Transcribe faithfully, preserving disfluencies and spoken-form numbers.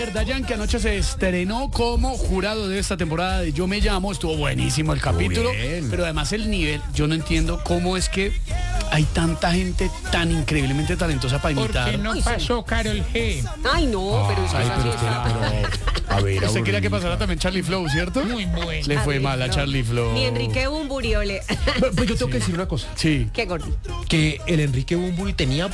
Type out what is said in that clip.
Dayan, que anoche se estrenó como jurado de esta temporada de Yo Me Llamo, estuvo buenísimo el capítulo, bien. pero además el nivel, yo no entiendo cómo es que hay tanta gente tan increíblemente talentosa para imitar. Porque no pasó Karol G. Ay, no, pero es que Ay, esa pero, sí está- pero, a ver, Usted quería que Aurorita. pasara también Charlie Flow, ¿cierto? Muy bueno. Le fue Ay, mal a no. Charlie Flow. Ni Enrique Bumburi, ole. Pues yo tengo que decir una cosa, Sí. Qué gordito. que el Enrique Bunbury tenía